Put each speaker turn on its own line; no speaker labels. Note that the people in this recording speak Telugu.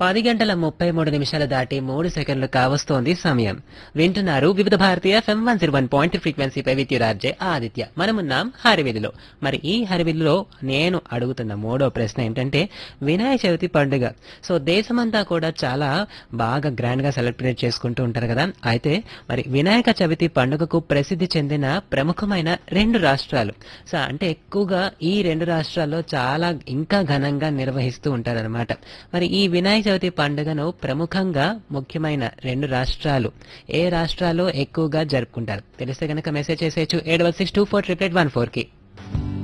10 గంటల 33 నిమిషాలు దాటి 3 సెకండ్లు కావస్తోంది సమయం. వింటున్నారు వివిధ భారతీయ FM 101 ఫ్రీక్వెన్సీపై విత్ రాజే ఆదిత్య. మనమున్నాం హరివిల్లులో. మరి ఈ హరివిల్లులో నేను అడుగుతున్న మూడో ప్రశ్న ఏంటంటే వినాయక చవితి పండుగ. సో దేశమంతా కూడా చాలా బాగా గ్రాండ్ గా సెలబ్రేట్ చేసుకుంటూ ఉంటారు కదా. అయితే మరి వినాయక చవితి పండుగకు ప్రసిద్ధి చెందిన ప్రముఖమైన రెండు రాష్ట్రాలు. సో అంటే ఎక్కువగా ఈ రెండు రాష్ట్రాల్లో చాలా ఇంకా ఘనంగా నిర్వహిస్తూ ఉంటారన్నమాట. మరి ఈ వినాయక చవితి పండుగను ప్రముఖంగా ముఖ్యమైన రెండు రాష్ట్రాలు ఏ రాష్ట్రాల్లో ఎక్కువగా జరుపుకుంటారు తెలిస్తే గనక మెసేజ్ చేసేయచ్చు 8662488814 కి.